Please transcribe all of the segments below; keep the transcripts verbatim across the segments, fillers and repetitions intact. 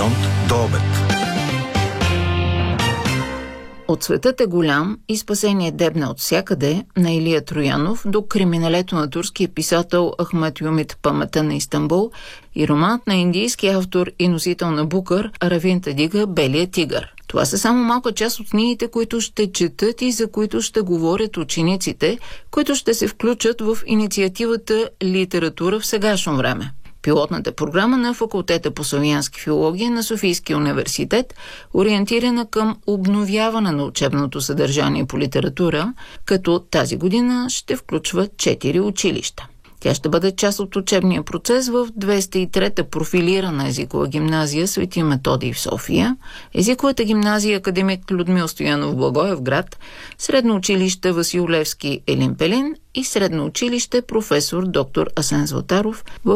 Хоризонт до обед. От светът е голям и спасение дебне от всякъде на Илия Троянов до криминалето на турския писател Ахмед Юмит Памета на Истанбул и романът на индийски автор и носител на Букър Аравин Тадига Белия тигър. Това са само малка част от книгите, които ще четат и за които ще говорят учениците, които ще се включат в инициативата Литература в сегашно време. Пилотната програма на Факултета по славянски филология на Софийския университет, ориентирана към обновяване на учебното съдържание по литература, като тази година ще включва четири училища. Тя ще бъде част от учебния процес в двеста и трета профилирана езикова гимназия Свети Методий в София, езиковата гимназия Академик Людмил Стоянов в Благоевград, средно училище Васил Левски Елин Пелин и средно училище професор доктор Асен Златаров в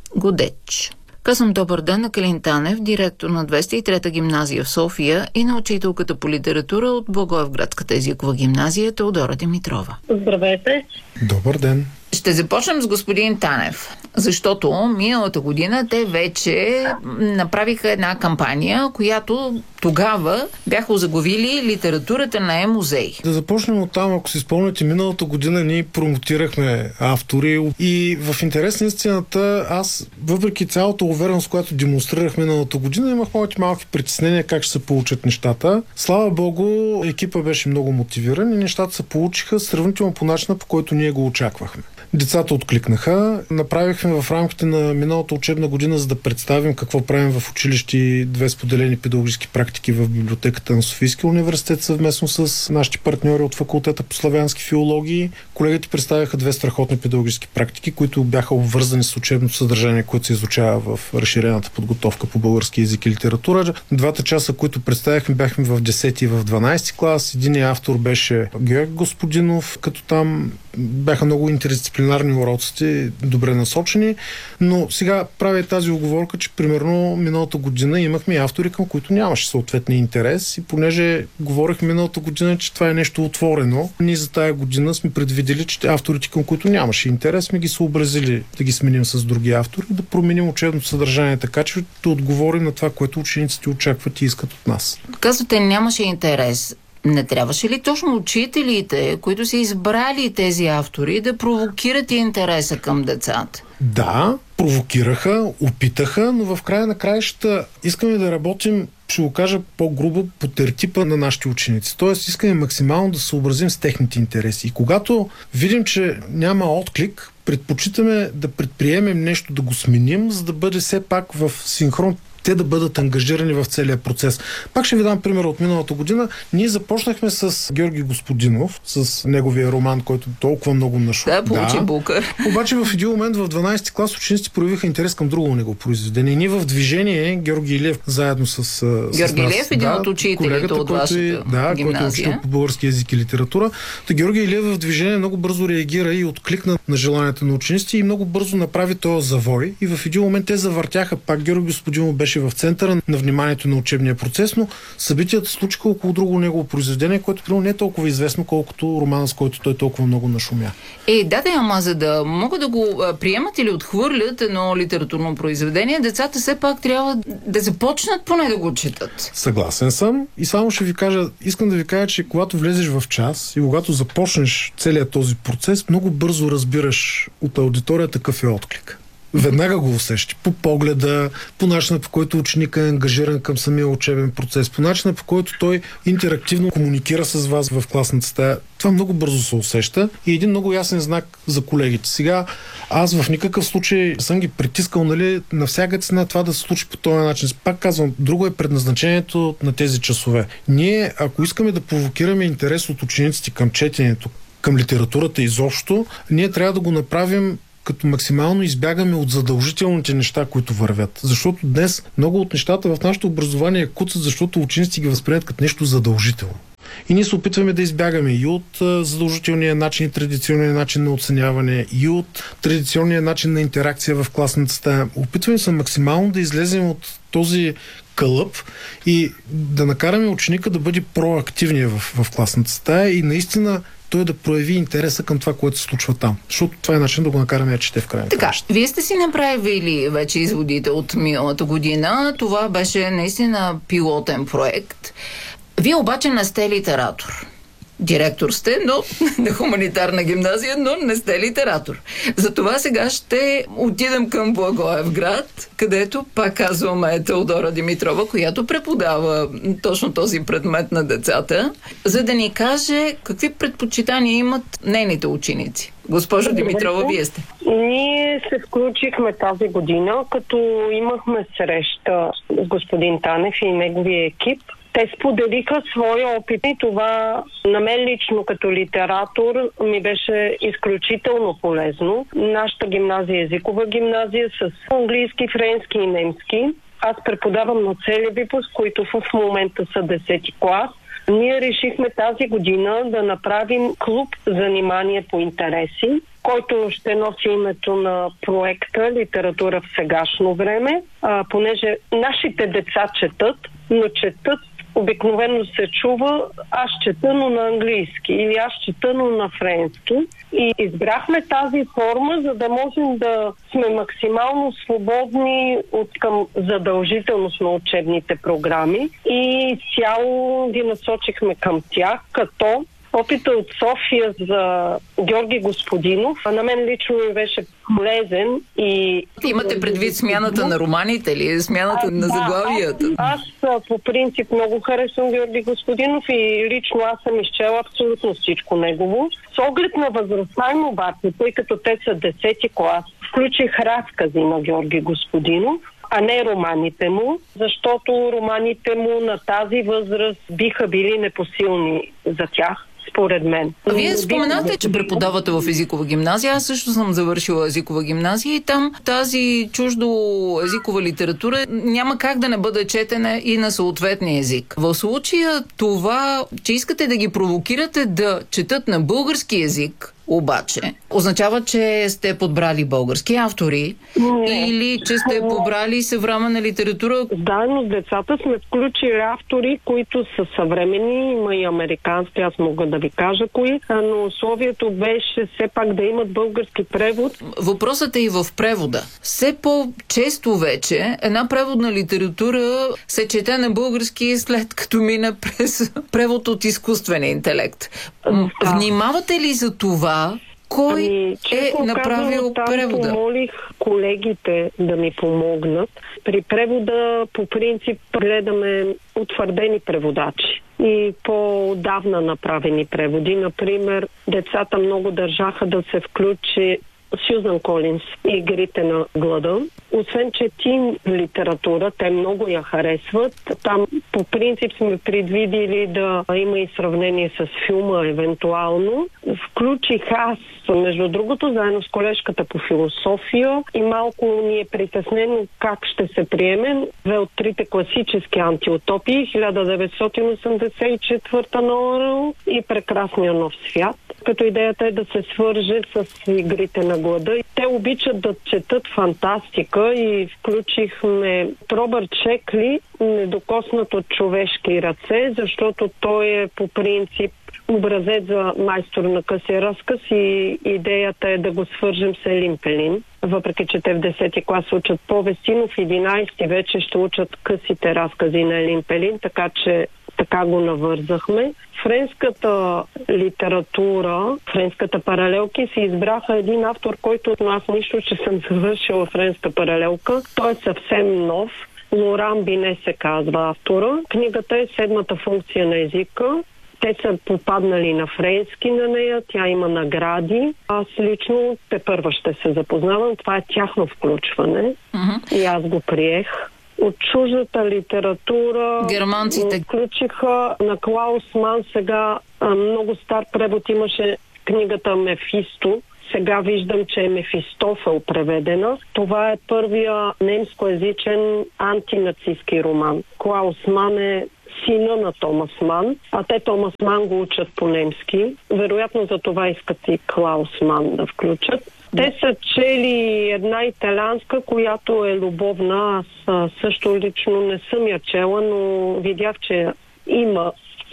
Годеч. Казвам добър ден на Калин Танев, директор на двеста и трета гимназия в София и на учителката по литература от Благоевградската езикова гимназия Теодора Димитрова. Здравейте! Добър ден! Ще започнем с господин Танев, защото миналата година те вече направиха една кампания, която тогава бяха озаглавили "Литературата не е музей". Да започнем от там. Ако си спомняте, миналата година ние промотирахме автори и в интерес на истината, аз, въпреки цялата увереност, която демонстрирах миналата година, имах моите малки притеснения как ще се получат нещата. Слава Богу, екипа беше много мотивиран и нещата се получиха сравнително по начина, по който ние го очаквахме. Децата откликнаха. Направихме в рамките на миналата учебна година, за да представим какво правим в училище, две споделени педагогически практики в библиотеката на Софийския университет съвместно с нашите партньори от Факултета по славянски филологии. Колегите представиха две страхотни педагогически практики, които бяха обвързани с учебното съдържание, което се изучава в разширената подготовка по български език и литература. Двата часа, които представихме, бяхме в десети и в дванадесети клас. Единият автор беше Георги Господинов, като там бяха много интердисциплинарни уроците, добре насочени, но сега правя тази оговорка, че примерно миналата година имахме автори, към които нямаше съответния интерес и понеже говорихме миналата година, че това е нещо отворено, ние за тая година сме предвидели, че авторите, към които нямаше интерес, сме ги съобразили да ги сменим с други автори, да променим учебното съдържание така, че да отговорим на това, което учениците очакват и искат от нас. Казвате, нямаше интерес. Не трябваше ли точно учителите, които са избрали тези автори, да провокират интереса към децата? Да, провокираха, опитаха, но в края на краищата искаме да работим, ще го кажа по-грубо, по тертипа на нашите ученици. Тоест искаме максимално да се съобразим с техните интереси. И когато видим, че няма отклик, предпочитаме да предприемем нещо, да го сменим, за да бъде все пак в синхрон, те да бъдат ангажирани в целия процес. Пак ще ви дам пример от миналата година. Ние започнахме с Георги Господинов, с неговия роман, който толкова много нашу. Да, получи да. Букър. Обаче в един момент в дванадесети клас учениците проявиха интерес към друго негово произведение. И ние в движение, Георги Илиев, заедно с, с Георги нас, Илиев, един да, от учителите от вашата е, да, гимназия. който е учител по български език и литература. Та Георги Илиев в движение много бързо реагира и откликна на желанията на учениците и много бързо направи този завой. И в един момент те завъртяха. Пак Георги Господинов беше в центъра на вниманието на учебния процес, но събитията случиха около друго негово произведение, което не е толкова известно, колкото романа, с който той толкова много нашумя. Е, да, да, ама за да могат да го приемат или отхвърлят едно литературно произведение, децата все пак трябва да започнат поне да го четат. Съгласен съм и само ще ви кажа, искам да ви кажа, че когато влезеш в час и когато започнеш целият този процес, много бързо разбираш от аудиторията какъв е отклик. Веднага го усещи. По погледа, по начина, по който ученикът е ангажиран към самия учебен процес, по начина, по който той интерактивно комуникира с вас в класната стая. Това много бързо се усеща и един много ясен знак за колегите. Сега аз в никакъв случай съм ги притискал, нали, на всяка цена това да се случи по този начин. Пак казвам, друго е предназначението на тези часове. Ние, ако искаме да провокираме интерес от учениците към четенето, към литературата изобщо, ние трябва да го направим като максимално избягаме от задължителните неща, които вървят. Защото днес много от нещата в нашето образование куцат, защото учениците ги възприемат като нещо задължително. И ние се опитваме да избягаме и от задължителния начин и традиционния начин на оценяване, и от традиционния начин на интеракция в класната стая. Опитваме се максимално да излезем от този кълъп и да накараме ученика да бъде проактивния в, в класната стая и наистина той да прояви интереса към това, което се случва там. Защото това е начин да го накараме да чете в крайна. Така, вие сте си направили вече изводите от миналата година. Това беше наистина пилотен проект. Вие обаче не сте литератор. Директор сте, но на хуманитарна гимназия, но не сте литератор. Затова сега ще отидем към Благоевград, където, пак казваме, Теодора Димитрова, която преподава точно този предмет на децата, за да ни каже какви предпочитания имат нейните ученици. Госпожо Димитрова, вие сте. Ние се включихме тази година, като имахме среща с господин Танев и неговия екип. Те споделиха своя опит и това на мен лично като литератор ми беше изключително полезно. Нашата гимназия е езикова гимназия с английски, френски и немски. Аз преподавам на цели випуск, които в момента са десети клас. Ние решихме тази година да направим клуб занимание по интереси, който ще носи името на проекта Литература в сегашно време, а, понеже нашите деца четат, но четат обикновено се чува аз чета, но на английски или аз чета, но на френски. И избрахме тази форма, за да можем да сме максимално свободни от към задължителност на учебните програми и цяло ги насочихме към тях, като опита от София за Георги Господинов, а на мен лично ми беше полезен и... Имате предвид смяната на романите или смяната а, на заглавията? Да, аз, аз по принцип много харесвам Георги Господинов и лично аз съм изчела абсолютно всичко негово. С оглед на възрастта им обаче, тъй като те са десети клас, включих разкази на Георги Господинов, а не романите му, защото романите му на тази възраст биха били непосилни за тях, според мен. Вие споменате, че преподавате в езикова гимназия. Аз също съм завършила езикова гимназия и там тази чуждо езикова литература няма как да не бъде четена и на съответния език. В случая това, че искате да ги провокирате да четат на български език, обаче, означава, че сте подбрали български автори не. Или че сте подбрали съвременна литература? Да, но с децата сме включили автори, които са съвременни, има и американски, аз мога да ви кажа кои, но условието беше все пак да имат български превод. Въпросът е и в превода. Все по-често вече една преводна литература се чете на български след като мине през превод от изкуствения интелект. Да. Внимавате ли за това? Кой ами, е направил там превода? Помолих колегите да ми помогнат. При превода по принцип гледаме утвърдени преводачи и по-давна направени преводи. Например, децата много държаха да се включи Сюзан Колинс и Игрите на глада. Освен, че тин литература, те много я харесват. Там по принцип сме предвидили да има и сравнение с филма, евентуално. Включих аз, между другото, заедно с колежката по философия и малко ни е притеснено как ще се приеме две от трите класически антиутопии, хиляда деветстотин осемдесет и четвърта на Орел и Прекрасния нов свят. Като идеята е да се свърже с Игрите на глада. Те обичат да четат фантастика и включихме Робърт Шекли, Недокоснат от човешки ръце, защото той е по принцип образец за майстор на късия разказ и идеята е да го свържем с Елин Пелин. Въпреки че те в десети клас учат повести, но в единайсети вече ще учат късите разкази на Елин Пелин, така че така го навързахме. Френската литература, френската паралелки си избраха един автор, който от нас нищо, че съм завършила френска паралелка. Той е съвсем нов. Лоран Бине се казва автора. Книгата е Седмата функция на езика. Те са попаднали на френски на нея, тя има награди. Аз лично тепърва ще се запознавам. Това е тяхно включване. Uh-huh. И аз го приех. От чуждата литература германците включиха на Клаус Ман, сега много стар превод имаше книгата Мефисто. Сега виждам, че е Мефистофел преведена. Това е първия немскоязичен антинацистски роман. Клаус Ман е сина на Томас Ман, а те Томас Ман го учат по-немски. Вероятно за това искат и Клаус Ман да включат. Те са чели една италианска, която е любовна. Аз също лично не съм я чела, но видях, че има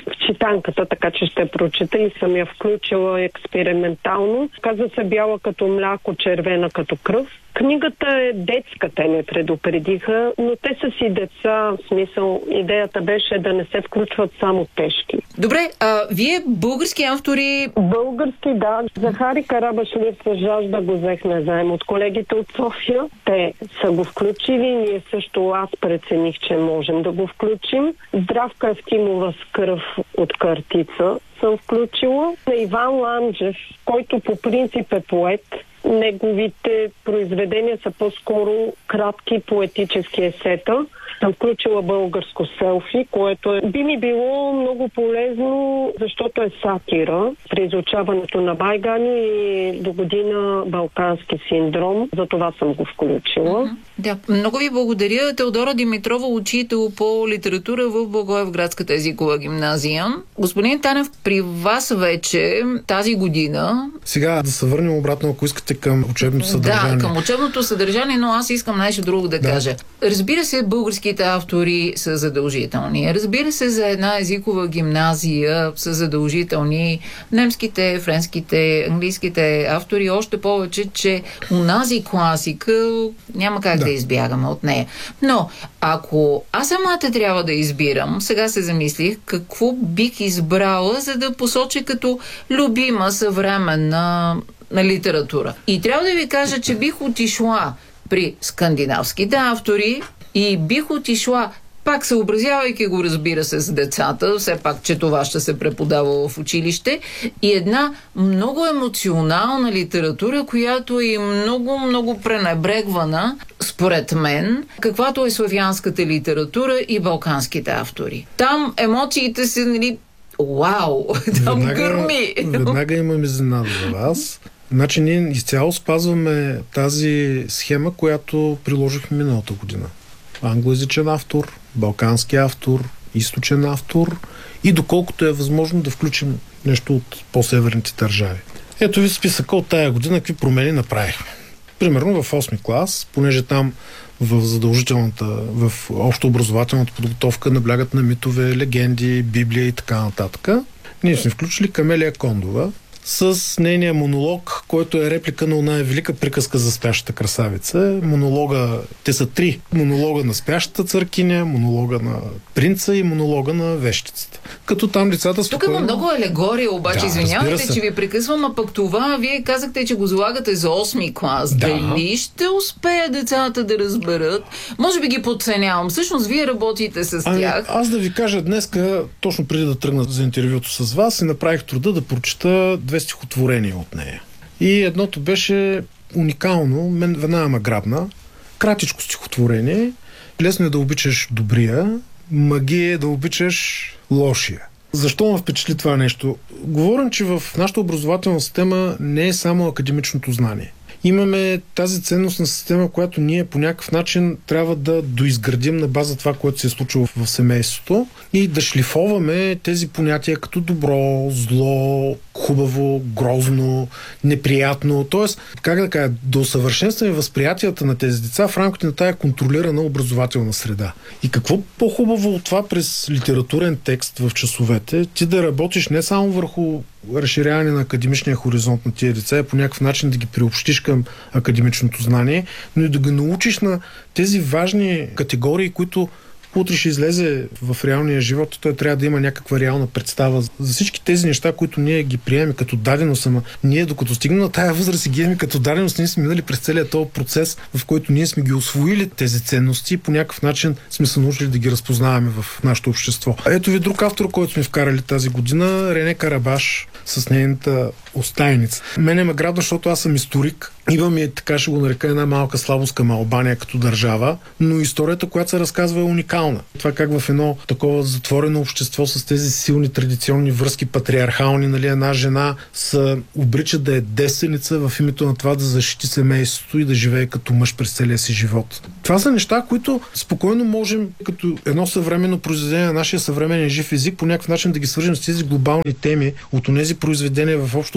в читанката, така че ще прочета и съм я включила експериментално. Каза се бяла като мляко, червена като кръв. Книгата е детска, те ме предупредиха, но те са си деца, в смисъл, идеята беше да не се включват само тежки. Добре, а вие български автори? Български, да. Захари Карабашлиев с жажда го взехме заем от колегите от София. Те са го включили, ние също, аз прецених, че можем да го включим. Здравка Евтимова с кръв от Картица съм включила. Иван Ланджев, който по принцип е поет, неговите произведения са по-скоро кратки поетически есета. Съм включила българско селфи, което е, би ми било много полезно, защото е сатира при изучаването на Байгани и до година балкански синдром. За това съм го включила. Uh-huh. Да, много ви благодаря. Теодора Димитрова, учител по литература в Благоевградската езикова гимназия. Господин Танев, при вас вече тази година... Сега да се върнем обратно, ако искате, към учебното съдържание. Да, към учебното съдържание, но аз искам нещо друго да, да кажа. Разбира се, българските автори са задължителни. Разбира се, за една езикова гимназия са задължителни немските, френските, английските автори, още повече, че унази класика няма как да, да избягаме от нея. Но, ако аз самата трябва да избирам, сега се замислих какво бих избрала, за да посоча като любима съвременна на литература. И трябва да ви кажа, че бих отишла при скандинавските автори и бих отишла, пак съобразявайки го, разбира се, с децата, все пак, че това ще се преподава в училище, и една много емоционална литература, която е много, много пренебрегвана, според мен, каквато е славянската литература и балканските автори. Там емоциите са, нали, вау, там веднага, гърми. Веднага имам изненада за вас. Значи ние изцяло спазваме тази схема, която приложихме миналата година. Англоязичен автор, балкански автор, източен автор и доколкото е възможно да включим нещо от по-северните държави. Ето ви списъка от тая година, какви промени направихме. Примерно в осми клас, понеже там в задължителната, в общообразователната подготовка наблягат на митове, легенди, Библия и така нататък, ние сме включили Камелия Кондова с нейния монолог, който е реплика на оная велика приказка за спящата красавица. Монолога, те са три. Монолога на спящата църкиня, монолога на принца и монолога на вещицата. Като там децата спокойно... Тук има много алегория, обаче, да, извинявайте, че ви прекъсвам, а пък това, вие казахте, че го залагате за осми клас. Да. Дали ще успеят децата да разберат? Може би ги подценявам. Всъщност, вие работите с ами, тях. Аз да ви кажа, днеска, точно преди да тръгна за интервюто с вас, и направих труда да прочета две стихотворения от нея. И едното беше уникално, мен веднага ме грабна. Кратичко стихотворение. Лесно е да обичаш добрия, магия е да обичаш лошия. Защо ме впечатли това нещо? Говорим, че в нашата образователна система не е само академичното знание. Имаме тази ценностна система, която ние по някакъв начин трябва да доизградим на база това, което се е случило в семейството и да шлифоваме тези понятия като добро, зло, хубаво, грозно, неприятно. Тоест, как да кажа, да усъвършенстваме възприятията на тези деца в рамките на тая контролирана образователна среда. И какво по-хубаво от това през литературен текст в часовете, ти да работиш не само върху разширяване на академичния хоризонт на тия деца и по някакъв начин да ги приобщиш към академичното знание, но и да ги научиш на тези важни категории, които утре ще излезе в реалния живот, той трябва да има някаква реална представа за всички тези неща, които ние ги приемем като даденост, ама ние докато стигнем на тая възраст и ги имаме като даденост, ние сме минали през целият този процес, в който ние сме ги усвоили тези ценности и по някакъв начин сме се научили да ги разпознаваме в нашето общество. Ето ви друг автор, който сме вкарали тази година, Рене Карабаш с нейната Остайница. Мене ме грабна, защото аз съм историк. Имам и, така ще го нарека, една малка слабост към Албания като държава, но историята, която се разказва, е уникална. Това как в едно такова затворено общество с тези силни традиционни връзки, патриархални, нали, една жена се обрича да е девственица в името на това да защити семейството и да живее като мъж през целия си живот. Това са неща, които спокойно можем като едно съвременно произведение на нашия съвременен жив език по някакъв начин да ги свържем с тези глобални теми от онези произведения в общо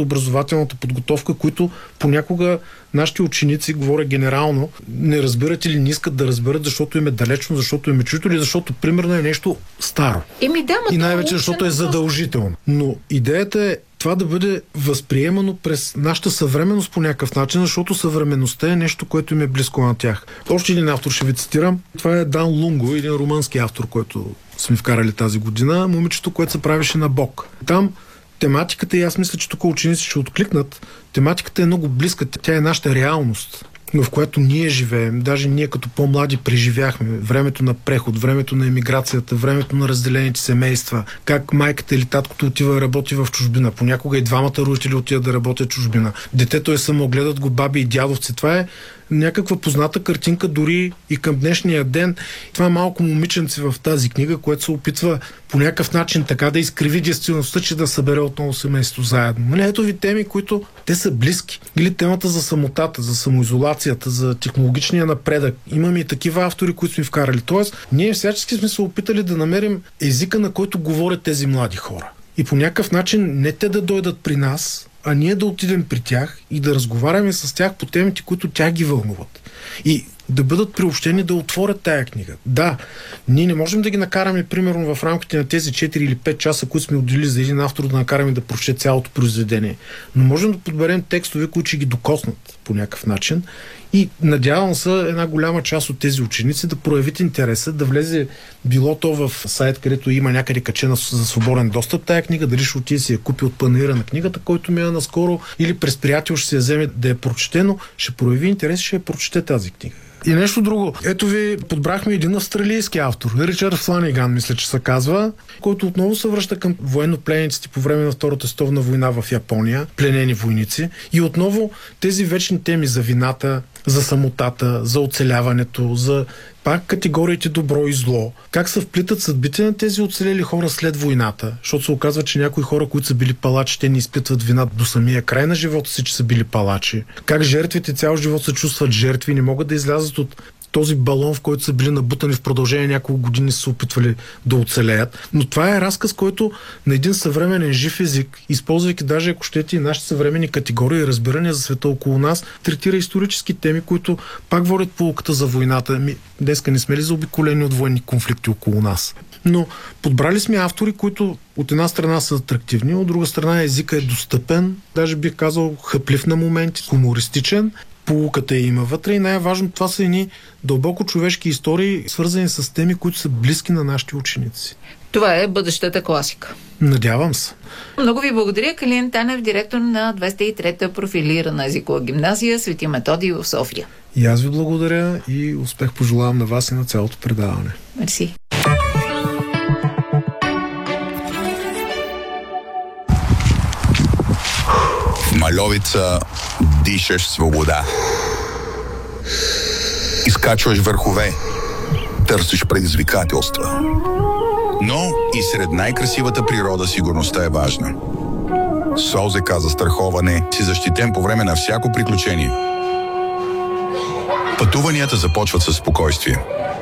общообразователната подготовка, които понякога нашите ученици, говоря генерално, не разбират или не искат да разберат, защото им е далечно, защото им е чуто или защото примерно е нещо старо. Еми, да, и най-вече защото е задължително. Но идеята е това да бъде възприемано през нашата съвременност по някакъв начин, защото съвременността е нещо, което им е близко на тях. Още един автор ще ви цитирам. Това е Дан Лунго, един румънски автор, който сме вкарали тази година. Момичето, което се правеше на Бог. Там тематиката, и аз мисля, че тук ученици ще откликнат, тематиката е много близка. Тя е нашата реалност, в която ние живеем. Даже ние като по-млади преживяхме времето на преход, времето на емиграцията, времето на разделените семейства, как майката или таткото отива да работи в чужбина. Понякога и двамата родители отиват да работят в чужбина. Детето е само, гледат го баби и дядовци. Това е някаква позната картинка дори и към днешния ден. Това малко момиченце в тази книга, което се опитва по някакъв начин така да изкриви действителността, че да събере отново семейство заедно. Нали, ето ви теми, които те са близки. Или темата за самотата, за самоизолацията, за технологичния напредък. Имаме и такива автори, които сме вкарали. Тоест, ние всячески сме се опитали да намерим езика, на който говорят тези млади хора. И по някакъв начин не те да дойдат при нас, а ние да отидем при тях и да разговаряме с тях по темите, които тях ги вълнуват. И да бъдат приобщени да отворят тая книга. Да, ние не можем да ги накараме, примерно в рамките на тези четири или пет часа, които сме отделили за един автор, да накараме да прочете цялото произведение. Но можем да подберем текстове, които ще ги докоснат по някакъв начин. И надявам се една голяма част от тези ученици да проявят интереса, да влезе било то в сайт, където има някъде качена за свободен достъп тая книга, дали ще отиде си я купи от панаира на книгата, който ми е наскоро, или през приятел ще се я вземе да я прочете, но ще прояви интерес и ще я прочете тази книга. И нещо друго. Ето ви, подбрахме един австралийски автор, Ричард Фланиган, мисля, че се казва, който отново се връща към военнопленниците по време на Втората световна война в Япония, пленени войници. И отново тези вечни теми за вината, за самотата, за оцеляването, за пак категориите добро и зло. Как се вплитат съдбите на тези оцелели хора след войната, защото се оказва, че някои хора, които са били палачи, те не изпитват вина до самия край на живота си, че са били палачи. Как жертвите цял живот се чувстват жертви и не могат да излязат от този балон, в който са били набутани в продължение няколко години, са се опитвали да оцелеят. Но това е разказ, който на един съвременен жив език, използвайки даже, ако щете, и нашите съвременни категории и разбирания за света около нас, третира исторически теми, които пак водят полуката за войната. Ми, днеска не сме ли заобиколени от военни конфликти около нас? Но подбрали сме автори, които от една страна са атрактивни, от друга страна езика е достъпен, даже бих казал хъплив на моменти, хумористичен. Полуката има вътре и най-важно това са едни дълбоко човешки истории, свързани с теми, които са близки на нашите ученици. Това е бъдещата класика. Надявам се. Много ви благодаря. Калин Танев, директор на двеста и трета профилирана езикова гимназия Свети Методий в София. И аз ви благодаря и успех пожелавам на вас и на цялото предаване. Мерси. В Мальовица дишаш свобода. Изкачваш върхове, търсиш предизвикателства. Но и сред най-красивата природа сигурността е важна. С ОЗК застраховане си защитен по време на всяко приключение. Пътуванията започват със спокойствие.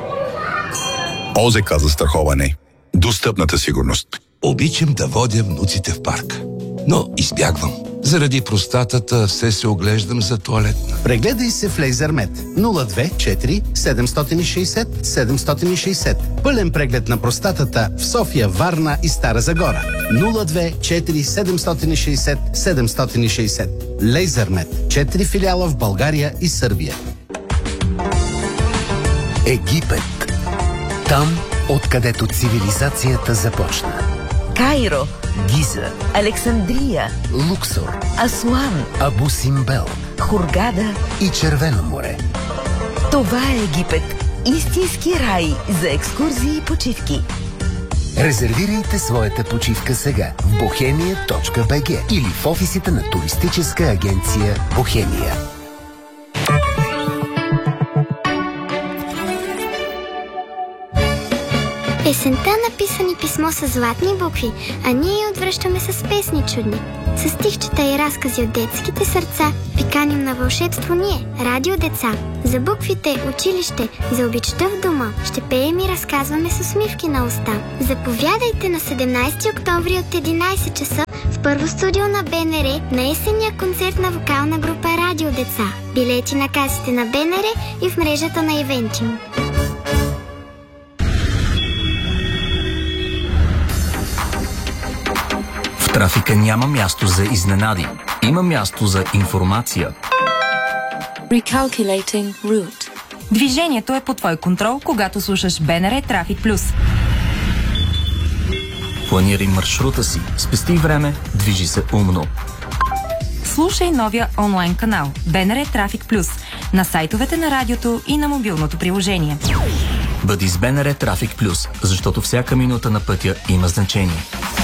ОЗК застраховане. Достъпната сигурност. Обичам да водя внуците в парк, но избягвам. Заради простатата все се оглеждам за тоалетна. Прегледай се в Лейзермет нула две четири седем шест шест седем шест шест. Пълен преглед на простатата в София, Варна и Стара Загора. нула две четири седем шест шест седем шест шест. Лейзермет. Четири филиала в България и Сърбия. Египет. Там, откъдето цивилизацията започна. Кайро, Гиза, Александрия, Луксор, Асуан, Абу Симбел Хургада и Червено море. Това е Египет. Истински рай за екскурзии и почивки. Резервирайте своята почивка сега в бохемия точка би джи или в офисите на туристическа агенция Бохемия. Есента написа ни писмо с златни букви, а ние я отвръщаме с песни чудни. С стихчета и разкази от детските сърца ви каним на вълшебство ние, Радио Деца. За буквите, училище, за обичта в дома ще пеем и разказваме с усмивки на уста. Заповядайте на седемнайсети октомври от единайсет часа в първо студио на БНР на есенния концерт на вокална група Радио Деца. Билети на касите на БНР и в мрежата на Ивентиум. В трафика няма място за изненади. Има място за информация. Recalculating route. Движението е под твой контрол, когато слушаш БНР Трафик Плюс. Планирай маршрута си, спести време, движи се умно. Слушай новия онлайн канал БНР Трафик Плюс на сайтовете на радиото и на мобилното приложение. Бъди с БНР Трафик Плюс, защото всяка минута на пътя има значение.